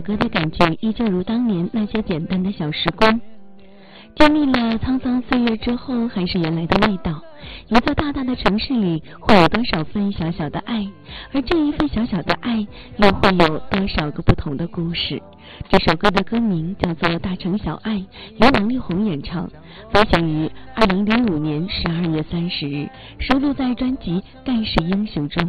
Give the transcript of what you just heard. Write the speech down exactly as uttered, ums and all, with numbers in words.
歌的感觉依旧如当年那些简单的小时光。经历了沧桑岁月之后，还是原来的味道。一座大大的城市里，会有多少份小小的爱，而这一份小小的爱，又会有多少个不同的故事。这首歌的歌名叫做《大城小爱》，由王力宏演唱，发行于二零零五年十二月三十日，收录在专辑《盖世英雄》中。